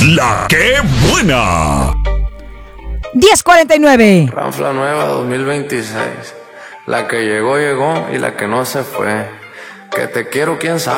La que buena. 10:49. Ranfla nueva 2026. La que llegó, llegó y la que no se fue. Que te quiero, quién sabe.